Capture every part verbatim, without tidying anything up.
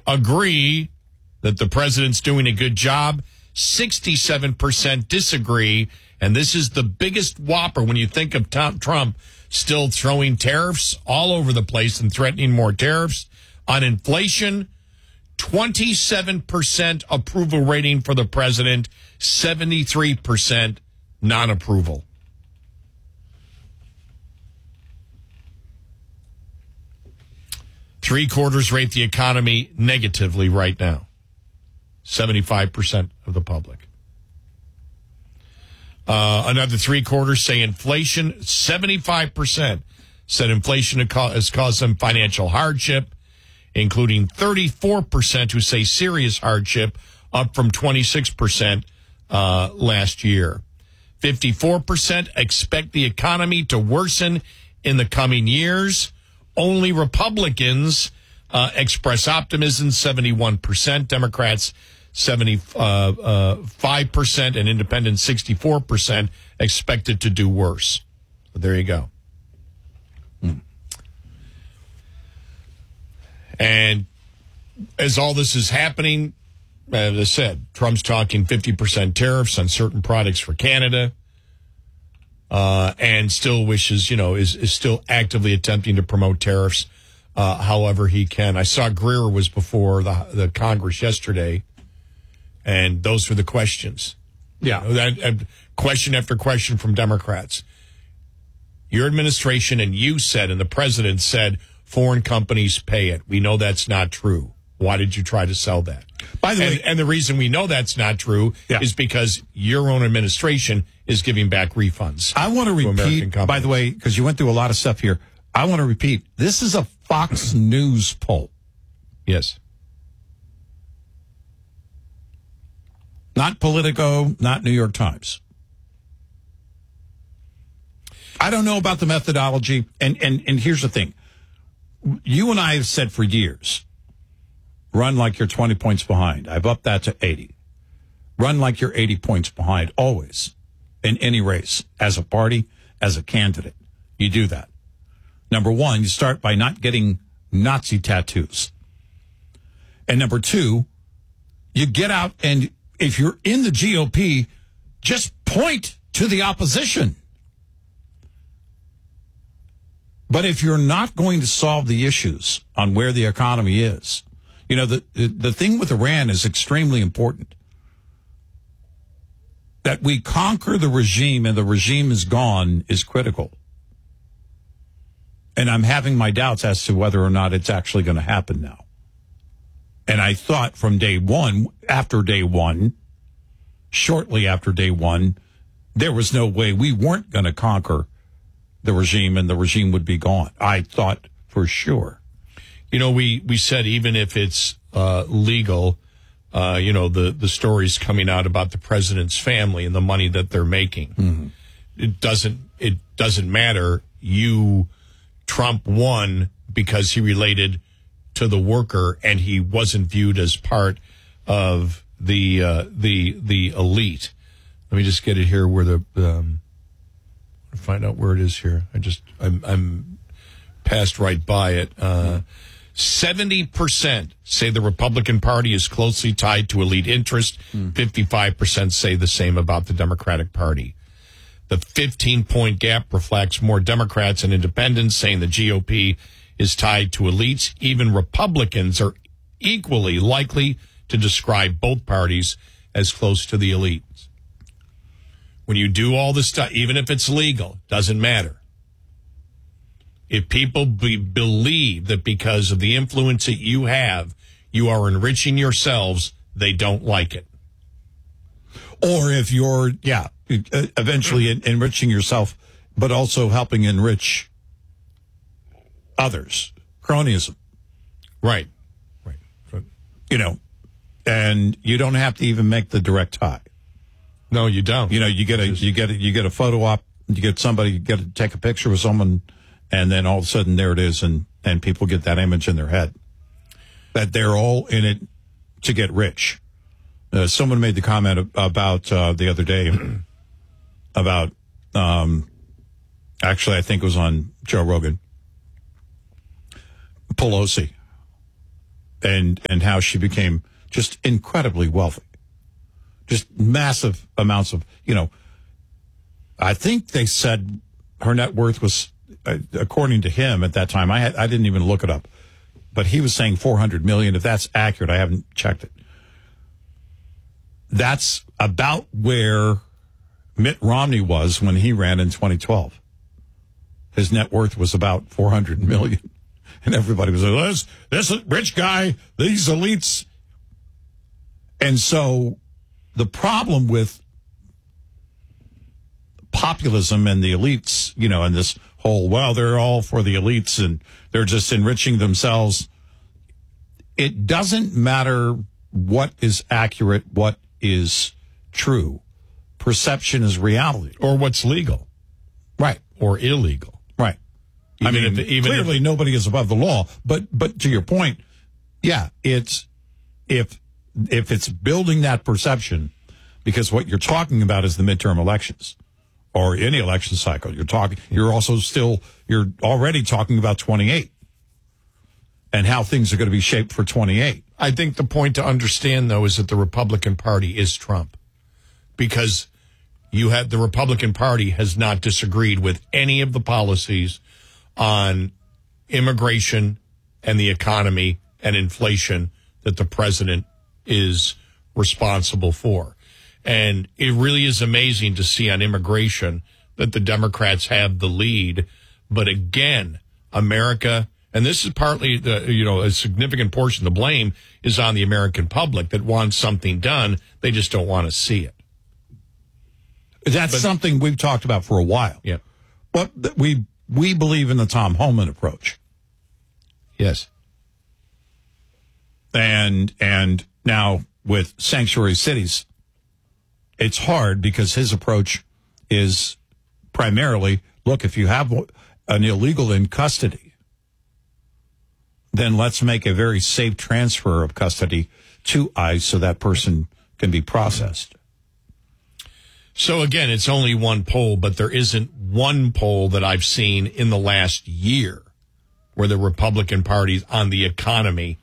agree that the president's doing a good job. sixty-seven percent disagree. And this is the biggest whopper when you think of Tom, Trump still throwing tariffs all over the place and threatening more tariffs. On inflation, twenty-seven percent approval rating for the president, seventy-three percent non-approval. Three quarters rate the economy negatively right now. seventy-five percent of the public. Uh, another three quarters say inflation, seventy-five percent said inflation has caused them financial hardship, including thirty-four percent who say serious hardship, up from twenty-six percent uh, last year. fifty-four percent expect the economy to worsen in the coming years. Only Republicans uh, express optimism, seventy-one percent. Democrats, seventy-five percent, and independents, sixty-four percent, expected to do worse. So there you go. Hmm. And as all this is happening, as I said, Trump's talking fifty percent tariffs on certain products for Canada, uh, and still wishes, you know, is, is still actively attempting to promote tariffs uh, however he can. I saw Greer was before the, the Congress yesterday, and those were the questions. Yeah. You know, that, uh, question after question from Democrats. Your administration and you said, and the president said, foreign companies pay it. We know that's not true. Why did you try to sell that? By the and, way, and the reason we know that's not true yeah. is because your own administration is giving back refunds. I want to repeat, to by the way, because you went through a lot of stuff here. I want to repeat, this is a Fox News poll. Yes. Not Politico, not New York Times. I don't know about the methodology, and, and, and here's the thing. You and I have said for years, run like you're twenty points behind. I've upped that to eighty. Run like you're eighty points behind, always, in any race, as a party, as a candidate. You do that. Number one, you start by not getting Nazi tattoos. And number two, you get out and if you're in the G O P, just point to the opposition. But if you're not going to solve the issues on where the economy is, you know, the, the, the thing with Iran is extremely important. That we conquer the regime and the regime is gone is critical. And I'm having my doubts as to whether or not it's actually going to happen now. And I thought from day one, after day one, shortly after day one, there was no way we weren't going to conquer the regime and the regime would be gone. I thought for sure. You know, we, we said even if it's uh, legal, uh, you know, the, the stories coming out about the president's family and the money that they're making. Mm-hmm. It doesn't it doesn't matter. You, Trump won because he related to the worker and he wasn't viewed as part of the uh, the the elite. Let me just get it here where the um, find out where it is here. I just I'm I'm passed right by it. Uh, Seventy percent say the Republican Party is closely tied to elite interest. Fifty-five percent say the same about the Democratic Party. The fifteen-point gap reflects more Democrats and independents saying the G O P is tied to elites. Even Republicans are equally likely to describe both parties as close to the elites. When you do all this stuff, even if it's legal, doesn't matter. If people be, believe that because of the influence that you have, you are enriching yourselves, they don't like it. Or if you're, yeah, eventually enriching yourself, but also helping enrich others. Cronyism. Right. Right. You know, and you don't have to even make the direct tie. No, you don't. You know, you get a, you get a, you get a photo op, you get somebody, you get to take a picture with someone, and then all of a sudden there it is, and, and people get that image in their head. That they're all in it to get rich. Uh, someone made the comment about uh, the other day about, um, actually I think it was on Joe Rogan, Pelosi. and, and how she became just incredibly wealthy. Just massive amounts of, you know, I think they said her net worth was, uh, according to him at that time, I had, I didn't even look it up, but he was saying four hundred million. If that's accurate, I haven't checked it. That's about where Mitt Romney was when he ran in twenty twelve. His net worth was about four hundred million. And everybody was like, this, this rich guy, these elites. And so the problem with populism and the elites, you know, and this whole, well, they're all for the elites and they're just enriching themselves. It doesn't matter what is accurate, what is true. Perception is reality. Or what's legal. Right. Or illegal. Right. Even I mean, if, even clearly if, nobody is above the law, but but to your point, yeah, it's if if it's building that perception, because what you're talking about is the midterm elections or any election cycle. You're talking. You're also still. You're already talking about twenty-eight and how things are going to be shaped for twenty-eight. I think the point to understand, though, is that the Republican Party is Trump, because you have the Republican Party has not disagreed with any of the policies on immigration and the economy and inflation that the president is responsible for. And it really is amazing to see on immigration that the Democrats have the lead. But again, America, and this is partly the, you know, a significant portion of the blame is on the American public that wants something done. They just don't want to see it. That's but, something we've talked about for a while. Yeah. But we we believe in the Tom Homan approach. Yes. And and now with sanctuary cities, it's hard because his approach is primarily, look, if you have an illegal in custody, then let's make a very safe transfer of custody to ICE so that person can be processed. So, again, it's only one poll, but there isn't one poll that I've seen in the last year where the Republican Party on the economy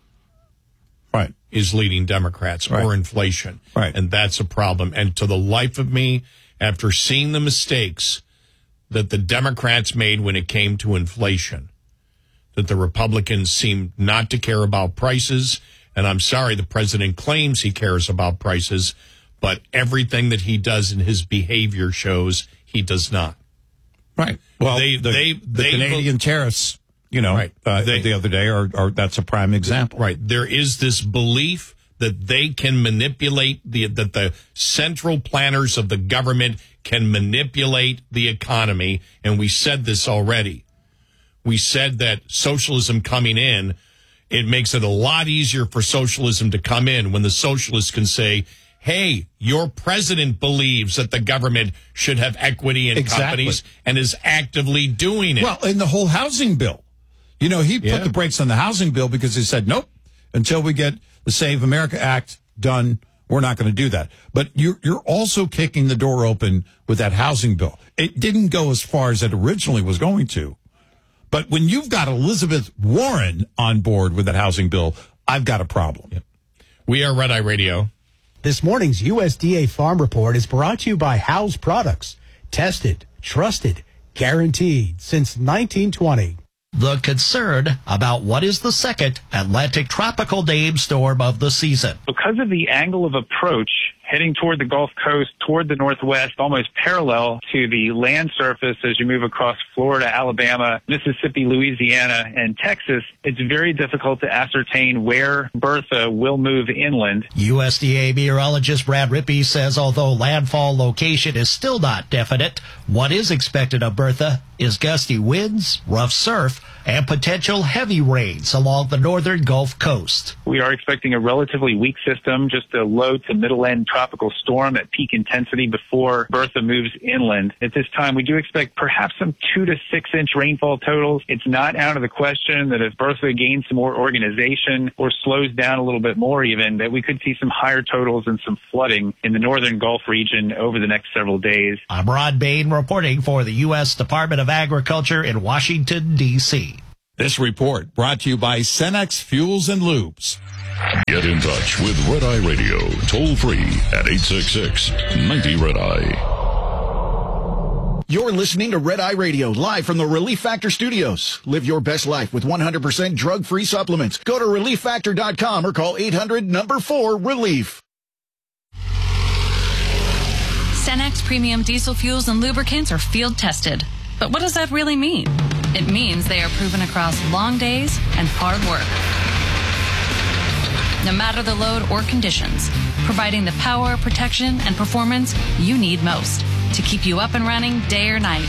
right. is leading Democrats right. or inflation. Right. And that's a problem. And to the life of me, after seeing the mistakes that the Democrats made when it came to inflation, that the Republicans seem not to care about prices. And I'm sorry, the president claims he cares about prices, but everything that he does in his behavior shows he does not. Right. Well, they, the, they, the they, Canadian tariffs, you know, right. uh, they, the other day, are, are that's a prime example. Right. There is this belief that they can manipulate, the that the central planners of the government can manipulate the economy. And we said this already. We said that socialism coming in, it makes it a lot easier for socialism to come in when the socialists can say, hey, your president believes that the government should have equity in exactly. companies and is actively doing it. Well, in the whole housing bill, you know, he yeah. put the brakes on the housing bill because he said, nope, until we get the Save America Act done, we're not going to do that. But you're, you're also kicking the door open with that housing bill. It didn't go as far as it originally was going to. But when you've got Elizabeth Warren on board with that housing bill, I've got a problem. Yep. We are Red Eye Radio. This morning's U S D A Farm Report is brought to you by House Products. Tested, trusted, guaranteed since nineteen twenty. The concern about what is the second Atlantic tropical name storm of the season. Because of the angle of approach, heading toward the Gulf Coast, toward the northwest, almost parallel to the land surface as you move across Florida, Alabama, Mississippi, Louisiana, and Texas, it's very difficult to ascertain where Bertha will move inland. U S D A meteorologist Brad Rippey says although landfall location is still not definite, what is expected of Bertha is gusty winds, rough surf, and potential heavy rains along the northern Gulf Coast. We are expecting a relatively weak system, just a low to middle end tropical storm at peak intensity before Bertha moves inland. At this time, we do expect perhaps some two to six inch rainfall totals. It's not out of the question that if Bertha gains some more organization or slows down a little bit more even, that we could see some higher totals and some flooding in the northern Gulf region over the next several days. I'm Rod Bain reporting for the U S Department of Agriculture in Washington, D C This report brought to you by Cenex Fuels and Lubes. Get in touch with Red Eye Radio, toll free at eight six six, nine zero, Red Eye. You're listening to Red Eye Radio, live from the Relief Factor Studios. Live your best life with one hundred percent drug-free supplements. Go to relief factor dot com or call eight hundred number four relief. Cenex Premium Diesel Fuels and Lubricants are field tested. But what does that really mean? It means they are proven across long days and hard work. No matter the load or conditions, providing the power, protection, and performance you need most to keep you up and running day or night.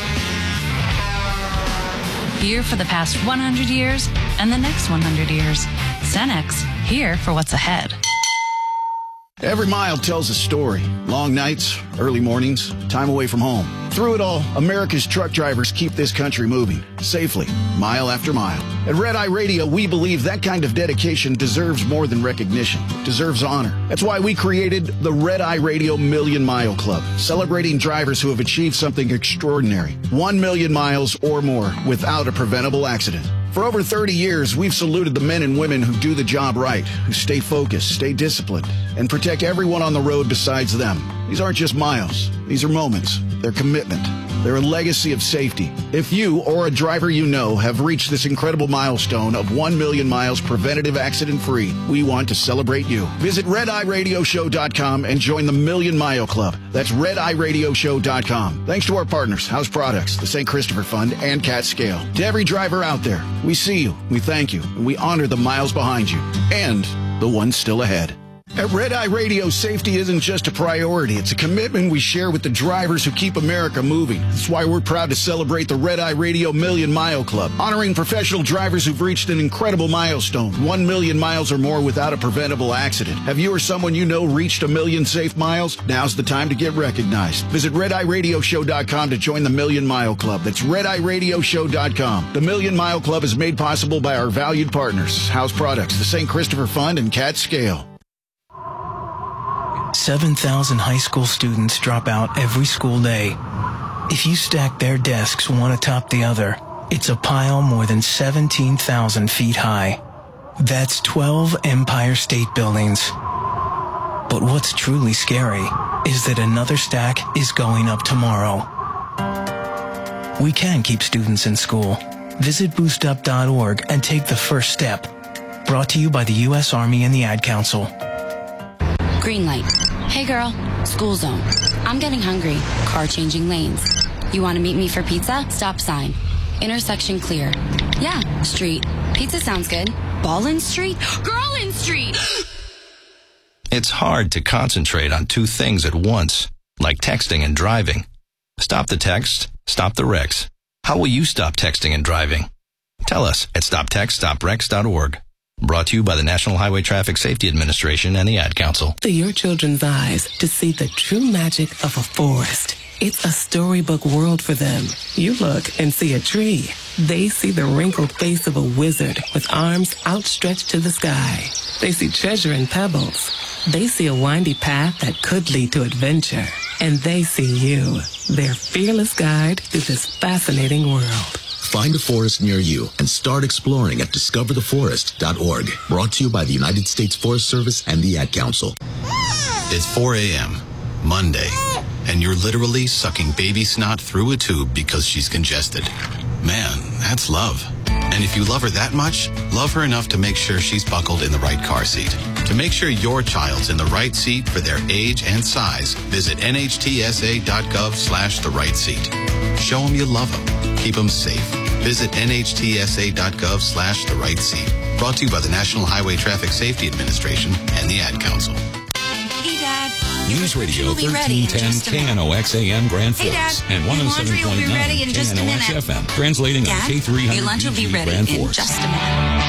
Here for the past one hundred years and the next one hundred years. Cenex, here for what's ahead. Every mile tells a story. Long nights, early mornings, time away from home. Through it all, America's truck drivers keep this country moving, safely, mile after mile. At Red Eye Radio, we believe that kind of dedication deserves more than recognition. It deserves honor. That's why we created the Red Eye Radio Million Mile Club, celebrating drivers who have achieved something extraordinary. One million miles or more without a preventable accident. For over thirty years, we've saluted the men and women who do the job right, who stay focused, stay disciplined, and protect everyone on the road besides them. These aren't just miles. These are moments. They're commitment. They're a legacy of safety. If you or a driver you know have reached this incredible milestone of one million miles preventative accident-free, we want to celebrate you. Visit red eye radio show dot com and join the Million Mile Club. That's red eye radio show dot com. Thanks to our partners, House Products, the Saint Christopher Fund, and Cat Scale. To every driver out there, we see you, we thank you, and we honor the miles behind you and the ones still ahead. At Red Eye Radio, safety isn't just a priority. It's a commitment we share with the drivers who keep America moving. That's why we're proud to celebrate the Red Eye Radio Million Mile Club, honoring professional drivers who've reached an incredible milestone, one million miles or more without a preventable accident. Have you or someone you know reached a million safe miles? Now's the time to get recognized. Visit red eye radio show dot com to join the Million Mile Club. That's red eye radio show dot com. The Million Mile Club is made possible by our valued partners, House Products, the Saint Christopher Fund, and Cat Scale. seven thousand high school students drop out every school day. If you stack their desks one atop the other, it's a pile more than seventeen thousand feet high. That's twelve Empire State Buildings. But what's truly scary is that another stack is going up tomorrow. We can keep students in school. Visit boost up dot org and take the first step. Brought to you by the U S Army and the Ad Council. Green light. Hey girl, school zone. I'm getting hungry. Car changing lanes. You want to meet me for pizza? Stop sign. Intersection clear. Yeah, street. Pizza sounds good. Ballin Street? Girlin Street! It's hard to concentrate on two things at once, like texting and driving. Stop the text, stop the wrecks. How will you stop texting and driving? Tell us at stop text stop wrecks dot org. Brought to you by the National Highway Traffic Safety Administration and the Ad Council. To your children's eyes to see the true magic of a forest. It's a storybook world for them. You look and see a tree. They see the wrinkled face of a wizard with arms outstretched to the sky. They see treasure in pebbles. They see a windy path that could lead to adventure. And they see you, their fearless guide through this fascinating world. Find a forest near you and start exploring at discover the forest dot org. Brought to you by the United States Forest Service and the Ad Council. It's four a.m., Monday, and you're literally sucking baby snot through a tube because she's congested. Man, that's love. And if you love her that much, love her enough to make sure she's buckled in the right car seat. To make sure your child's in the right seat for their age and size, visit N H T S A dot gov slash the right seat. Show them you love them. Keep them safe. Visit N H T S A dot gov slash the right seat. Brought to you by the National Highway Traffic Safety Administration and the Ad Council. Hey, Dad. News Radio thirteen ten K N O X A M Grand Hey, Forks Dad. and one oh seven point nine K N O X F M. Translating Dad, on K three hundred your lunch will be ready Grand in Forks. just a minute.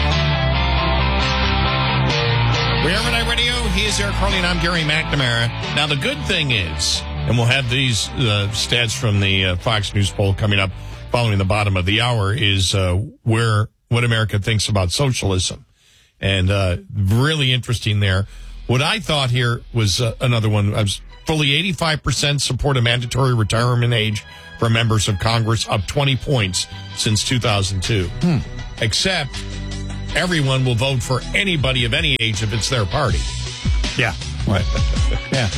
We're Red Eye Radio. He is Eric Harley, and I'm Gary McNamara. Now, the good thing is, and we'll have these uh, stats from the uh, Fox News poll coming up following the bottom of the hour, is uh, where what America thinks about socialism. And uh, really interesting there. What I thought here was uh, another one. I was fully eighty-five percent support a mandatory retirement age for members of Congress, up twenty points since two thousand two. Hmm. Except everyone will vote for anybody of any age if it's their party. Yeah. Right. Yeah.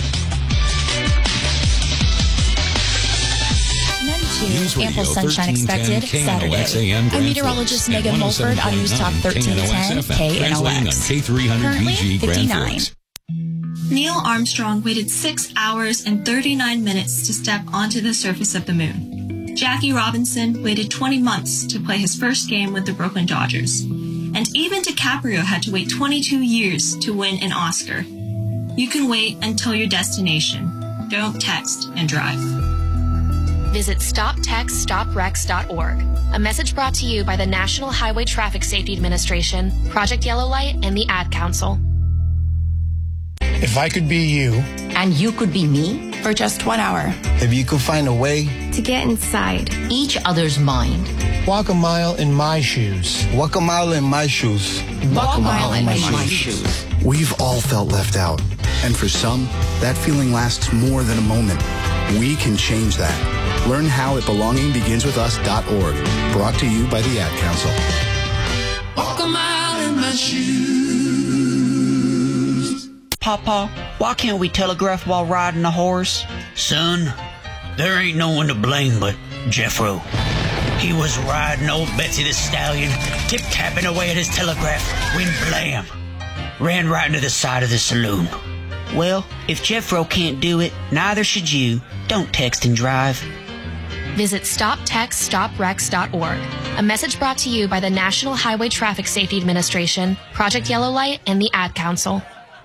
News Radio Ample sunshine expected Saturday. I'm meteorologist Megan Mulford on News Talk thirteen ten K N O X. K three hundred Currently B G fifty-nine. Neil Armstrong waited six hours and thirty-nine minutes to step onto the surface of the moon. Jackie Robinson waited twenty months to play his first game with the Brooklyn Dodgers. And even DiCaprio had to wait twenty-two years to win an Oscar. You can wait until your destination. Don't text and drive. Visit stop text stop wrecks dot org. A message brought to you by the National Highway Traffic Safety Administration, Project Yellow Light, and the Ad Council. If I could be you. And you could be me. For just one hour. If you could find a way. To get inside each other's mind. Walk a mile in my shoes. Walk a mile in my shoes. Walk a mile in my shoes. We've all felt left out. And for some, that feeling lasts more than a moment. We can change that. Learn how at belonging begins with us dot org. Brought to you by the Ad Council. Walk a mile in my shoes. Papa, why can't we telegraph while riding a horse? Son, there ain't no one to blame but Jeffro. He was riding old Betsy the Stallion, tip-tapping away at his telegraph, when blam, ran right into the side of the saloon. Well, if Jeffro can't do it, neither should you. Don't text and drive. Visit stop text stop wrecks dot org. A message brought to you by the National Highway Traffic Safety Administration, Project Yellow Light, and the Ad Council.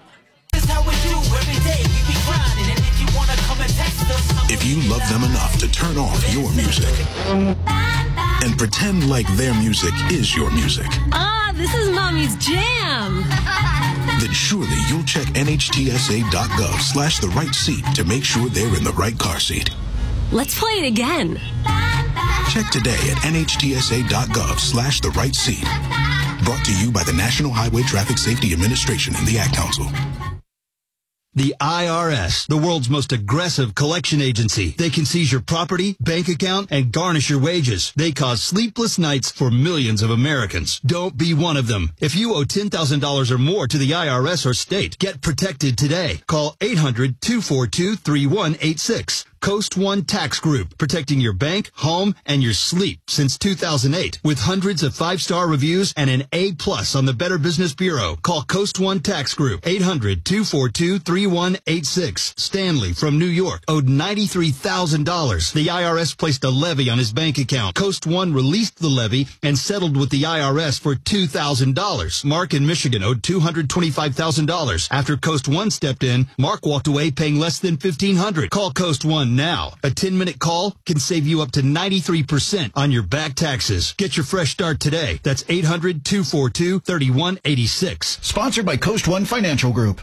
If you love them enough to turn off your music and pretend like their music is your music, Ah, this is Mommy's jam. then surely you'll check N H T S A dot gov slash the right seat to make sure they're in the right car seat. Let's play it again. Check today at N H T S A dot gov slash the right seat. Brought to you by the National Highway Traffic Safety Administration and the Ad Council. The I R S, the world's most aggressive collection agency. They can seize your property, bank account, and garnish your wages. They cause sleepless nights for millions of Americans. Don't be one of them. If you owe ten thousand dollars or more to the I R S or state, get protected today. Call eight hundred, two four two, three one eight six. Coast One Tax Group, protecting your bank, home, and your sleep since two thousand eight. With hundreds of five-star reviews and an A plus on the Better Business Bureau. Call Coast One Tax Group, eight hundred, two four two, three one eight six. Stanley from New York owed ninety-three thousand dollars. The I R S placed a levy on his bank account. Coast One released the levy and settled with the I R S for two thousand dollars. Mark in Michigan owed two hundred twenty-five thousand dollars. After Coast One stepped in, Mark walked away paying less than fifteen hundred dollars. Call Coast One now. A ten-minute call can save you up to ninety-three percent on your back taxes. Get your fresh start today. That's eight hundred, two four two, three one eight six. Sponsored by Coast One Financial Group.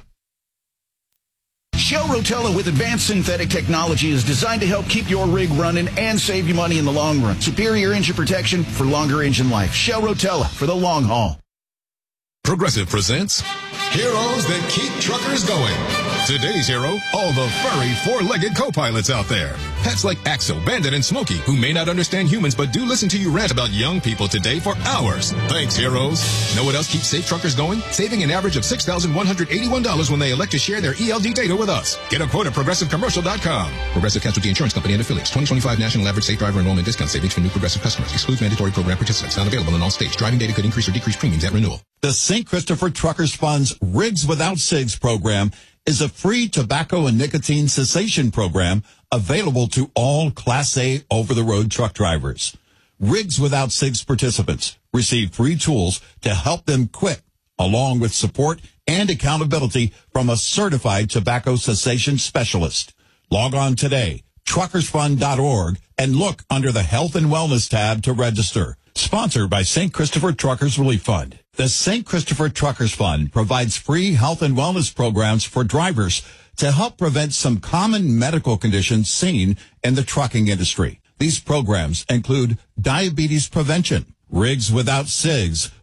Shell Rotella with advanced synthetic technology is designed to help keep your rig running and save you money in the long run. Superior engine protection for longer engine life. Shell Rotella for the long haul. Progressive presents Heroes That Keep Truckers Going. Today's hero, all the furry four-legged co-pilots out there. Pets like Axel, Bandit, and Smokey, who may not understand humans but do listen to you rant about young people today for hours. Thanks, heroes. Know what else keeps safe truckers going? Saving an average of six thousand one hundred eighty-one dollars when they elect to share their E L D data with us. Get a quote at progressive commercial dot com. Progressive Casualty Insurance Company and affiliates. twenty twenty-five National Average Safe Driver Enrollment Discount Savings for new Progressive customers. Excludes mandatory program participants. Not available in all states. Driving data could increase or decrease premiums at renewal. The Saint Christopher Truckers Fund's Rigs Without Cigs program is a free tobacco and nicotine cessation program available to all Class A over-the-road truck drivers. Rigs Without Cigs participants receive free tools to help them quit, along with support and accountability from a certified tobacco cessation specialist. Log on today, truckers fund dot org, and look under the Health and Wellness tab to register. Sponsored by Saint Christopher Truckers Relief Fund. The Saint Christopher Truckers Fund provides free health and wellness programs for drivers to help prevent some common medical conditions seen in the trucking industry. These programs include diabetes prevention, Rigs Without Cigs,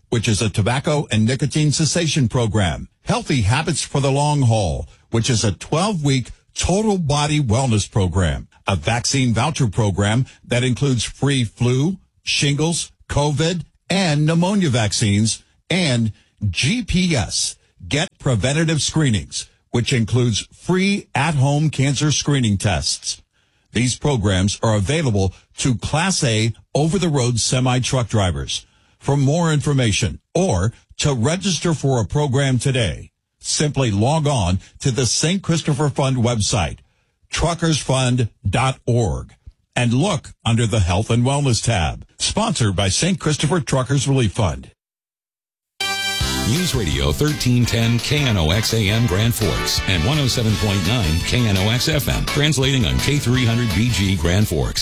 which is a tobacco and nicotine cessation program. Healthy Habits for the Long Haul, which is a twelve-week total body wellness program. A vaccine voucher program that includes free flu, shingles, COVID, and pneumonia vaccines, and G P S, Get Preventative Screenings, which includes free at-home cancer screening tests. These programs are available to Class A over-the-road semi-truck drivers. For more information or to register for a program today, simply log on to the Saint Christopher Fund website, truckers fund dot org, and look under the Health and Wellness tab. Sponsored by Saint Christopher Truckers Relief Fund. News Radio thirteen ten K N O X A M Grand Forks and one oh seven point nine K N O X F M, translating on K three hundred B G Grand Forks.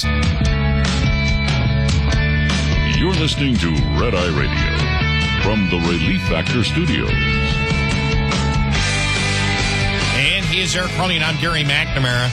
You're listening to Red Eye Radio from the Relief Factor Studios. And he is Eric Crowley, and I'm Gary McNamara.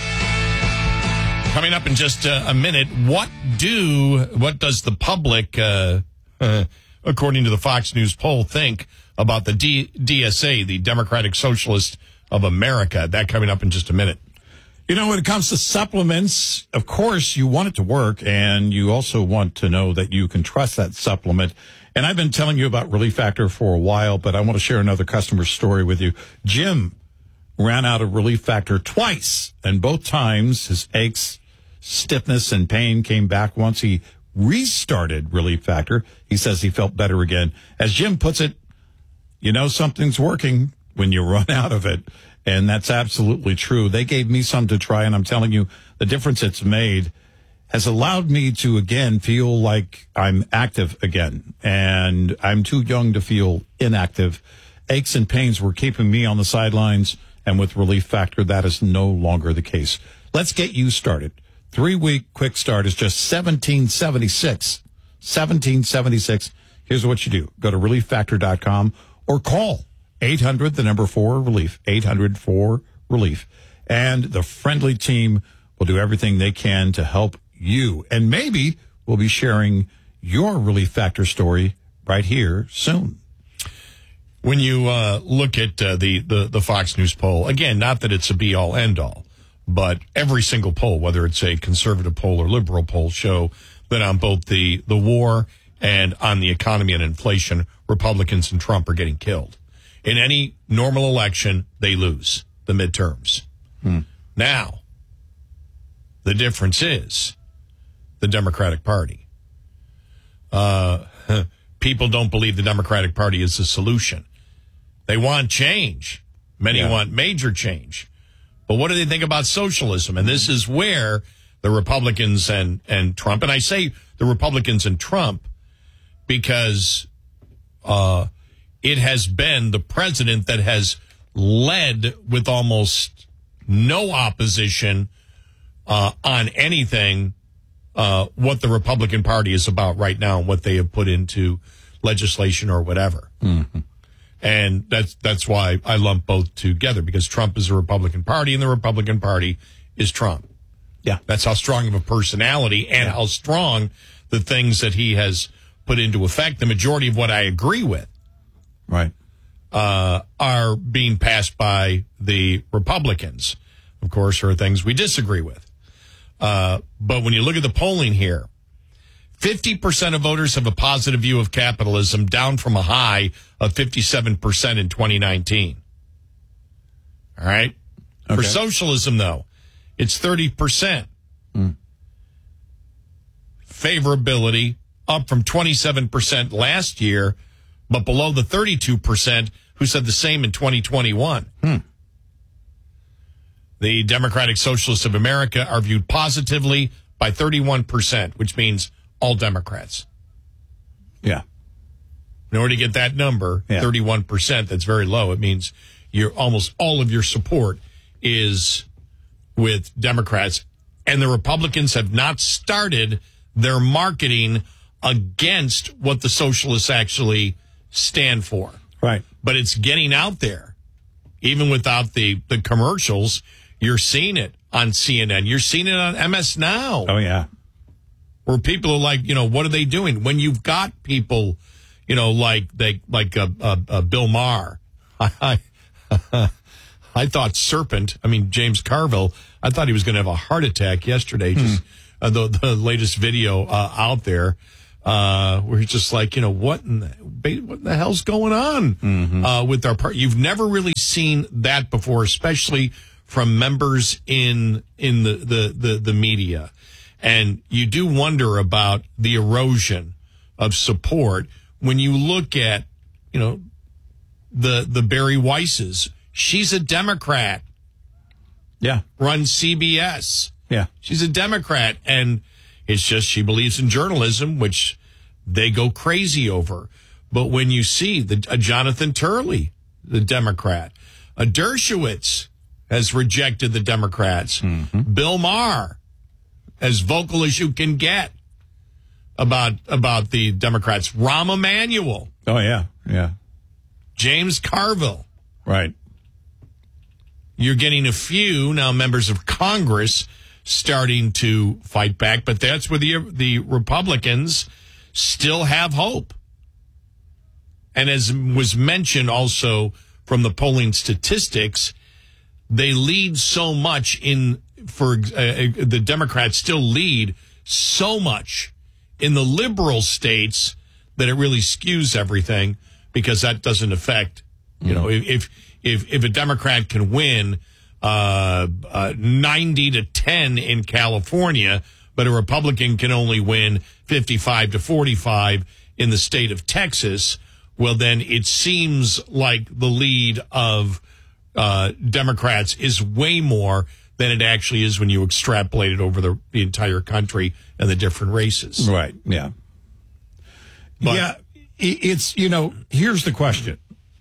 Coming up in just uh, a minute, what do what does the public, uh, uh, according to the Fox News poll, think about the D- DSA, the Democratic Socialist of America? That coming up in just a minute. You know, when it comes to supplements, of course, you want it to work, and you also want to know that you can trust that supplement. And I've been telling you about Relief Factor for a while, but I want to share another customer story with you. Jim ran out of Relief Factor twice, and both times his aches, stiffness, and pain came back. Once he restarted Relief Factor, he says he felt better again. As Jim puts it, you know something's working when you run out of it. And that's absolutely true. They gave me some to try, and I'm telling you, the difference it's made has allowed me to, again, feel like I'm active again. And I'm too young to feel inactive. Aches and pains were keeping me on the sidelines, and with Relief Factor, that is no longer the case. Let's get you started. Three-week quick start is just seventeen seventy-six. seventeen seventy-six. Here's what you do. Go to relief factor dot com or call eight hundred, the number four, relief, eight hundred four relief. And the friendly team will do everything they can to help you. And maybe we'll be sharing your Relief Factor story right here soon. When you uh, look at uh, the, the, the Fox News poll, again, not that it's a be-all, end-all, but every single poll, whether it's a conservative poll or liberal poll, show that on both the, the war and on the economy and inflation, Republicans and Trump are getting killed. In any normal election, they lose the midterms. Hmm. Now, the difference is the Democratic Party. Uh, people don't believe the Democratic Party is the solution. They want change. Many yeah. want major change. But what do they think about socialism? And this is where the Republicans and, and Trump, and I say the Republicans and Trump because uh, it has been the president that has led with almost no opposition uh, on anything uh, what the Republican Party is about right now and what they have put into legislation or whatever. Mm-hmm. And that's that's why I lump both together, because Trump is the Republican Party and the Republican Party is Trump. Yeah. That's how strong of a personality and yeah. how strong the things that he has put into effect, the majority of what I agree with, right, uh, are being passed by the Republicans. Of course, there are things we disagree with. Uh, but when you look at the polling here, fifty percent of voters have a positive view of capitalism, down from a high of fifty-seven percent in twenty nineteen. All right? Okay. For socialism, though, it's thirty percent. Mm. Favorability, up from twenty-seven percent last year, but below the thirty-two percent who said the same in twenty twenty-one. Hmm. The Democratic Socialists of America are viewed positively by thirty-one percent, which means all Democrats. Yeah. In order to get that number, yeah. thirty-one percent, that's very low. It means you're almost all of your support is with Democrats. And the Republicans have not started their marketing against what the socialists actually stand for. Right. But it's getting out there. Even without the, the commercials, you're seeing it on C N N. You're seeing it on M S Now. Oh, yeah. Where people are like, you know, what are they doing? When you've got people, you you know, like they like uh, uh, uh, Bill Maher. I, I, I thought Serpent, I mean, James Carville, I thought he was going to have a heart attack yesterday. Just hmm. uh, the, the latest video uh, out there uh, where he's just like, you know, what in the, what in the hell's going on mm-hmm. uh, with our part? You've never really seen that before, especially from members in in the, the, the, the media. And you do wonder about the erosion of support when you look at, you know, the the Barry Weisses. She's a Democrat. Yeah. Runs C B S. Yeah. She's a Democrat. And it's just she believes in journalism, which they go crazy over. But when you see the uh, Jonathan Turley, the Democrat, a Dershowitz has rejected the Democrats. Mm-hmm. Bill Maher, as vocal as you can get about about the Democrats. Rahm Emanuel. Oh, yeah, yeah. James Carville. Right. You're getting a few now members of Congress starting to fight back, but that's where the the Republicans still have hope. And as was mentioned also from the polling statistics, they lead so much in for uh, the Democrats still lead so much in the liberal states that it really skews everything, because that doesn't affect, you know, if if if a Democrat can win uh, uh, ninety to ten in California, but a Republican can only win fifty-five to forty-five in the state of Texas, well, then it seems like the lead of uh, Democrats is way more than it actually is when you extrapolate it over the, the entire country and the different races. Right, yeah. But, yeah, it's, you know, here's the question.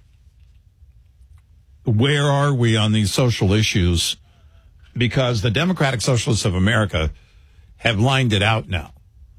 Where are we on these social issues? Because the Democratic Socialists of America have lined it out now,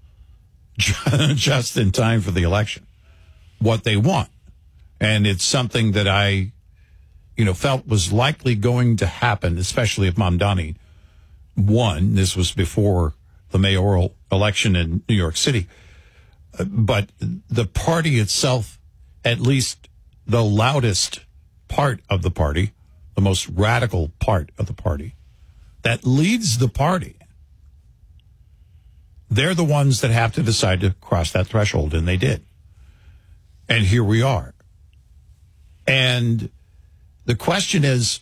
just in time for the election, what they want. And it's something that I, you know, felt was likely going to happen, especially if Mamdani won. This was before the mayoral election in New York City. But the party itself, at least the loudest part of the party, the most radical part of the party, that leads the party, they're the ones that have to decide to cross that threshold, and they did. And here we are. And the question is,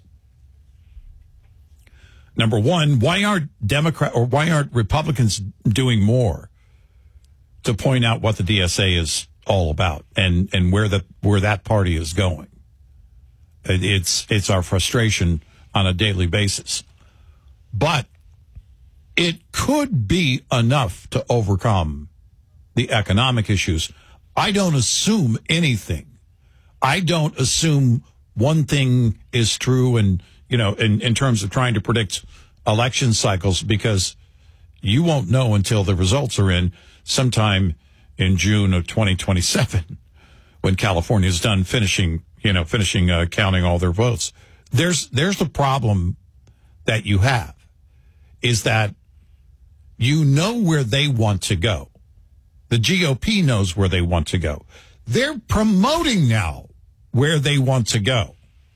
number one, why aren't Democrat or why aren't Republicans doing more to point out what the D S A is all about and, and where the where that party is going? It's it's our frustration on a daily basis. But it could be enough to overcome the economic issues. I don't assume anything. I don't assume one thing is true and, you know, in, in terms of trying to predict election cycles, because you won't know until the results are in sometime in June of twenty twenty-seven when California is done finishing, you know, finishing uh, counting all their votes. There's there's the problem that you have is that you know where they want to go. The G O P knows where they want to go. They're promoting now where they want to go.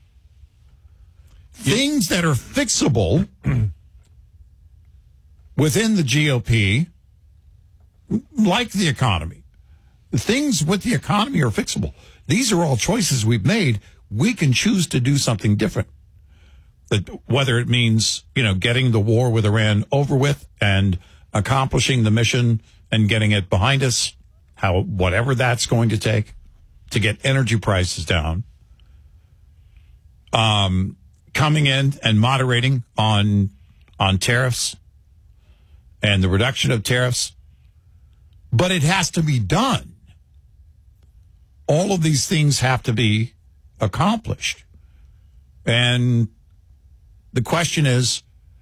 Things that are fixable within the G O P, like the economy. Things with the economy are fixable. These are all choices we've made. We can choose to do something different. But whether it means, you know, getting the war with Iran over with and accomplishing the mission and getting it behind us, how whatever that's going to take to get energy prices down, um, coming in and moderating on on tariffs and the reduction of tariffs. But it has to be done. All of these things have to be accomplished. And the question is,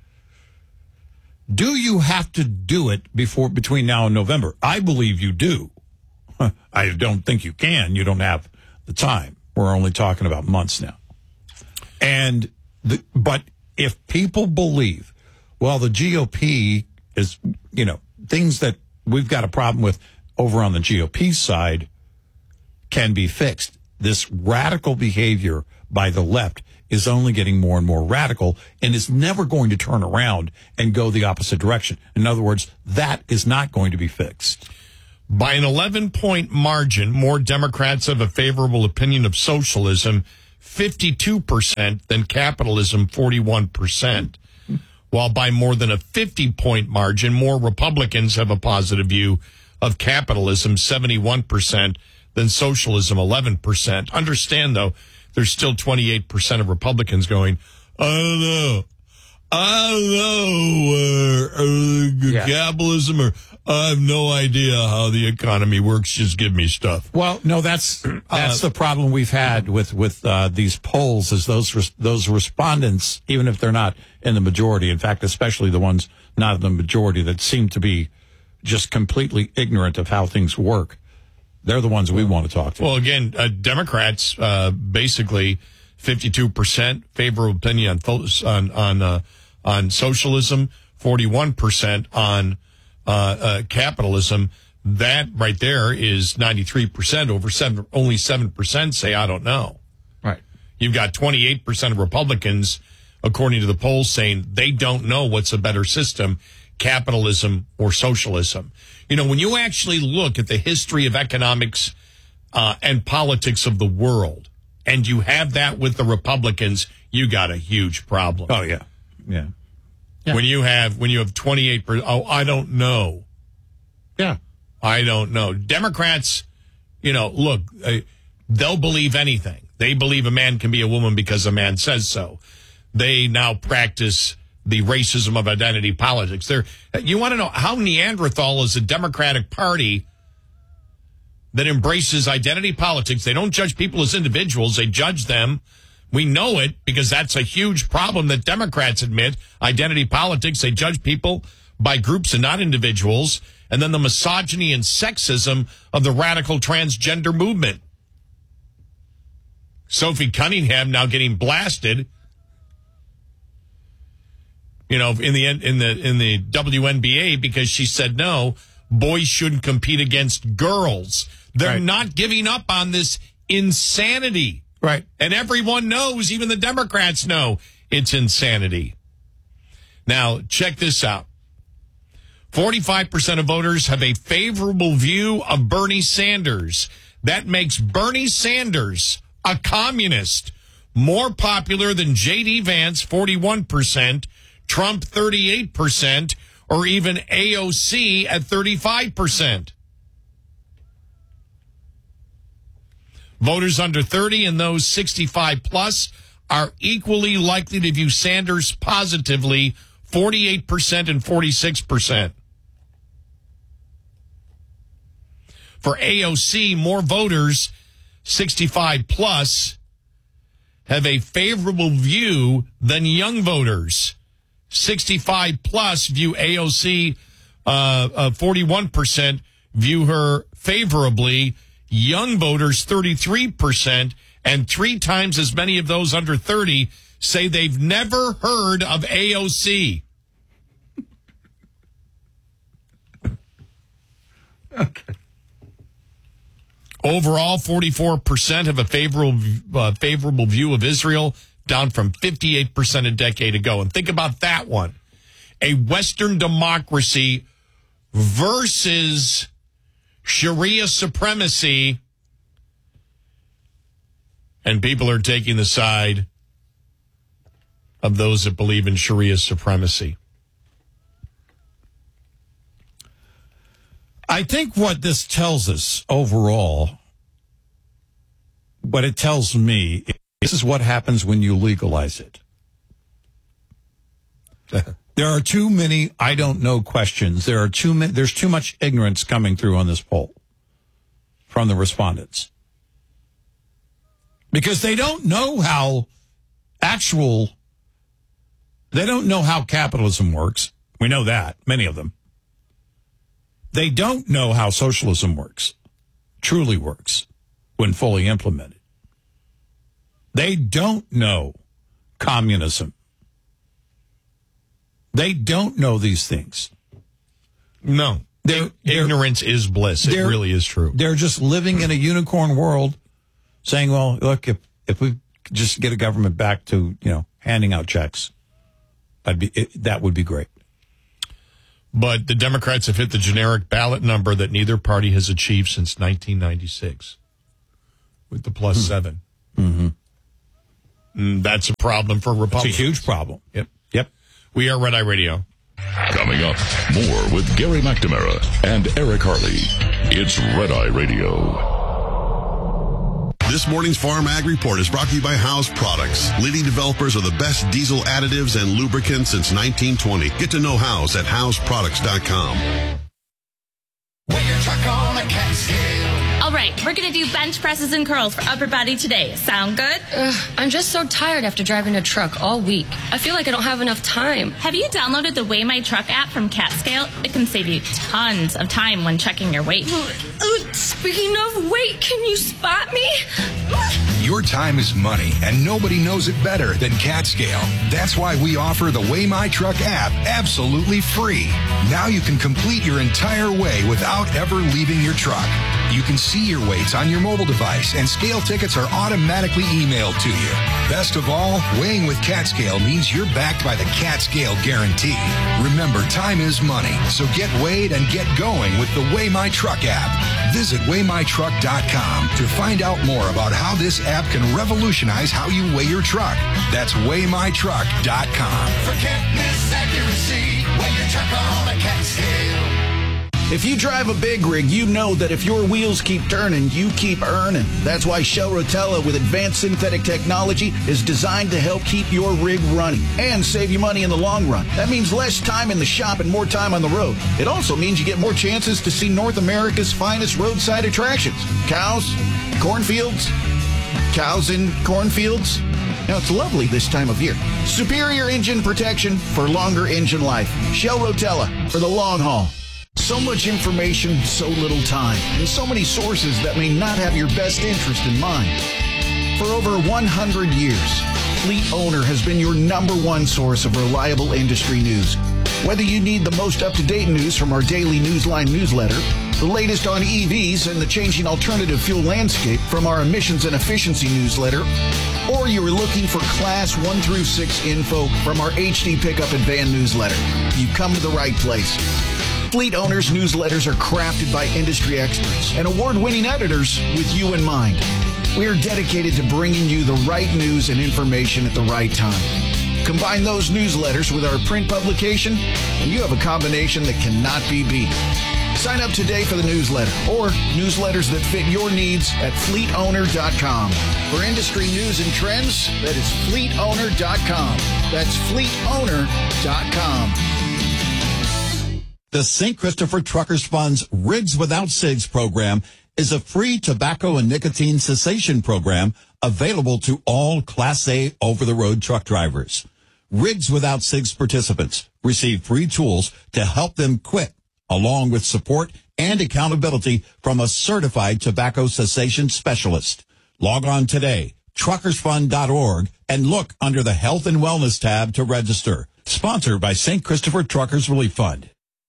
do you have to do it before between now and November? I believe you do. I don't think you can. You don't have the time. We're only talking about months now. And the, but if people believe, well, the G O P is, you know, things that we've got a problem with over on the G O P side can be fixed. This radical behavior by the left is only getting more and more radical and is never going to turn around and go the opposite direction. In other words, that is not going to be fixed. By an eleven-point margin, more Democrats have a favorable opinion of socialism, fifty-two percent, than capitalism, forty-one percent. While by more than a fifty-point margin, more Republicans have a positive view of capitalism, seventy-one percent, than socialism, eleven percent. Understand, though, there's still twenty-eight percent of Republicans going, I don't know. I don't know, uh, uh, yeah. capitalism, or I have no idea how the economy works. Just give me stuff. Well, no, that's that's uh, the problem we've had with with uh, these polls. Is those res- those respondents, even if they're not in the majority, in fact, especially the ones not in the majority that seem to be just completely ignorant of how things work, they're the ones we want to talk to. Well, again, uh, Democrats uh, basically fifty-two percent favorable opinion on on on, uh, on socialism, forty-one percent on uh, uh, capitalism. That right there is ninety-three percent. Over seven, only seven percent say I don't know. Right. You've got twenty-eight percent of Republicans, according to the polls, saying they don't know what's a better system, capitalism or socialism. You know, when you actually look at the history of economics uh, and politics of the world, and you have that with the Republicans, you got a huge problem. Oh, yeah. Yeah. yeah. When you have when you have twenty-eight percent, oh, I don't know. Yeah. I don't know. Democrats, you know, look, uh, they'll believe anything. They believe a man can be a woman because a man says so. They now practice the racism of identity politics. They're, you want to know how Neanderthal is a Democratic Party that embraces identity politics. They don't judge people as individuals. They judge them. We know it because that's a huge problem that Democrats admit. Identity politics, they judge people by groups and not individuals. And then the misogyny and sexism of the radical transgender movement. Sophie Cunningham now getting blasted, you know, in the in the in the W N B A because she said no, boys shouldn't compete against girls. They're right. not giving up on this insanity. Right. And everyone knows, even the Democrats know, it's insanity. Now, check this out. forty-five percent of voters have a favorable view of Bernie Sanders. That makes Bernie Sanders, a communist, more popular than J D Vance, forty-one percent, Trump, thirty-eight percent, or even A O C at thirty-five percent. Voters under thirty and those sixty-five plus are equally likely to view Sanders positively, forty-eight percent and forty-six percent. For A O C, more voters, sixty-five plus, have a favorable view than young voters. sixty-five plus view A O C, uh, uh, forty-one percent view her favorably. Young voters, thirty-three percent, and three times as many of those under thirty say they've never heard of A O C. Okay. Overall, forty-four percent have a favorable uh, favorable view of Israel, down from fifty-eight percent a decade ago. And think about that one. A Western democracy versus Sharia supremacy, and people are taking the side of those that believe in Sharia supremacy. I think what this tells us overall, what it tells me, this is what happens when you legalize it. There are too many I don't know questions. There are too many, there's too much ignorance coming through on this poll from the respondents. Because they don't know how actual, they don't know how capitalism works. We know that, many of them. They don't know how socialism works, truly works, when fully implemented. They don't know communism. They don't know these things. No. They're, Ignorance they're, is bliss. It really is true. They're just living in a unicorn world saying, well, look, if, if we just get a government back to, you know, handing out checks, I'd be, it, that would be great. But the Democrats have hit the generic ballot number that neither party has achieved since nineteen ninety-six with the plus mm-hmm. seven. Mm-hmm. And that's a problem for Republicans. It's a huge problem. Yep. Yep. We are Red Eye Radio. Coming up, more with Gary McNamara and Eric Harley. It's Red Eye Radio. This morning's Farm Ag Report is brought to you by House Products, leading developers of the best diesel additives and lubricants since nineteen twenty. Get to know House at house products dot com. Weigh your truck on a cat scale. All right, we're going to do bench presses and curls for upper body today. Sound good? Ugh, I'm just so tired after driving a truck all week. I feel like I don't have enough time. Have you downloaded the Weigh My Truck app from CatScale? It can save you tons of time when checking your weight. Uh, speaking of weight, can you spot me? Your time is money, and nobody knows it better than CatScale. That's why we offer the Weigh My Truck app absolutely free. Now you can complete your entire weigh without ever leaving your truck. You can see your weights on your mobile device, and scale tickets are automatically emailed to you. Best of all, weighing with CatScale means you're backed by the CatScale guarantee. Remember, time is money, so get weighed and get going with the Weigh My Truck app. Visit weigh my truck dot com to find out more about how this app can revolutionize how you weigh your truck. That's weigh my truck dot com. Forget misaccuracy. Weigh your truck on a CatScale. If you drive a big rig, you know that if your wheels keep turning, you keep earning. That's why Shell Rotella with advanced synthetic technology is designed to help keep your rig running and save you money in the long run. That means less time in the shop and more time on the road. It also means you get more chances to see North America's finest roadside attractions. Cows, cornfields, cows in cornfields. Now, it's lovely this time of year. Superior engine protection for longer engine life. Shell Rotella for the long haul. So much information, so little time, and so many sources that may not have your best interest in mind. For over one hundred years, Fleet Owner has been your number one source of reliable industry news. Whether you need the most up-to-date news from our daily Newsline newsletter, the latest on E Vs and the changing alternative fuel landscape from our emissions and efficiency newsletter, or you are looking for Class one through six info from our H D Pickup and Van newsletter, you come to the right place. Fleet Owners newsletters are crafted by industry experts and award-winning editors with you in mind. We are dedicated to bringing you the right news and information at the right time. Combine those newsletters with our print publication, and you have a combination that cannot be beat. Sign up today for the newsletter or newsletters that fit your needs at fleet owner dot com. For industry news and trends, that is fleet owner dot com. That's fleet owner dot com. The Saint Christopher Truckers Fund's Rigs Without Cigs program is a free tobacco and nicotine cessation program available to all Class A over-the-road truck drivers. Rigs Without Cigs participants receive free tools to help them quit, along with support and accountability from a certified tobacco cessation specialist. Log on today, truckers fund dot org, and look under the Health and Wellness tab to register. Sponsored by Saint Christopher Truckers Relief Fund.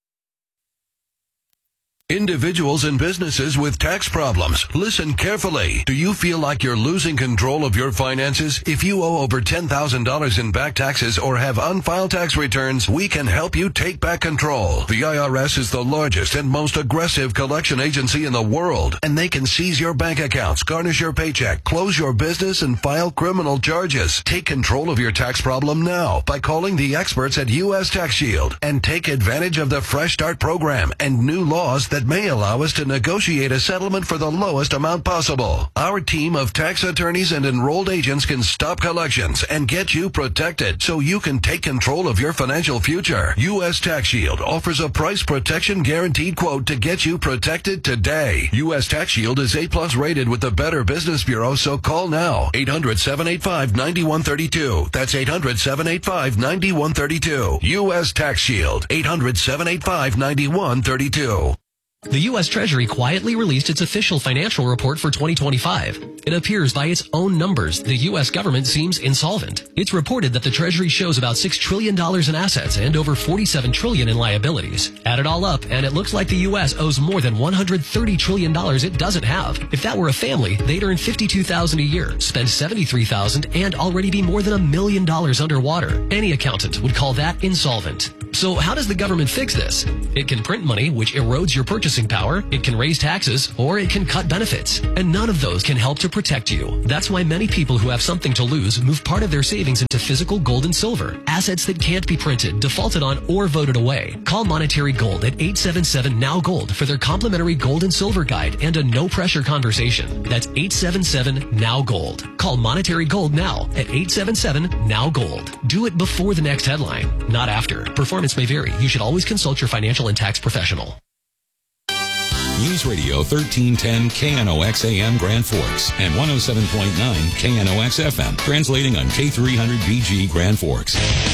Individuals and businesses with tax problems, listen carefully. Do you feel like you're losing control of your finances? If you owe over ten thousand dollars in back taxes or have unfiled tax returns, we can help you take back control. The I R S is the largest and most aggressive collection agency in the world, and they can seize your bank accounts, garnish your paycheck, close your business, and file criminal charges. Take control of your tax problem now by calling the experts at U S Tax Shield and take advantage of the Fresh Start program and new laws that that may allow us to negotiate a settlement for the lowest amount possible. Our team of tax attorneys and enrolled agents can stop collections and get you protected so you can take control of your financial future. U S Tax Shield offers a price protection guaranteed quote to get you protected today. U S Tax Shield is A plus rated with the Better Business Bureau, so call now. eight hundred, seven eight five, nine one three two. That's eight hundred, seven eight five, nine one three two. U S Tax Shield. eight hundred, seven eight five, nine one three two. The U S Treasury quietly released its official financial report for twenty twenty-five. It appears by its own numbers the U S government seems insolvent. It's reported that the Treasury shows about six trillion dollars in assets and over forty-seven trillion dollars in liabilities. Add it all up, and it looks like the U S owes more than one hundred thirty trillion dollars it doesn't have. If that were a family, they'd earn fifty-two thousand dollars a year, spend seventy-three thousand dollars, and already be more than a million dollars underwater. Any accountant would call that insolvent. So how does the government fix this? It can print money, which erodes your purchasing power, it can raise taxes, or it can cut benefits. And none of those can help to protect you. That's why many people who have something to lose move part of their savings into physical gold and silver, assets that can't be printed, defaulted on, or voted away. Call Monetary Gold at eight seven seven N O W Gold for their complimentary gold and silver guide and a no-pressure conversation. That's eight seven seven N O W Gold. Call Monetary Gold now at eight seven seven N O W Gold. Do it before the next headline, not after. Performance may vary. You should always consult your financial and tax professional. News Radio thirteen ten K N O X A M Grand Forks and one oh seven point nine K N O X F M, translating on K three hundred B G Grand Forks.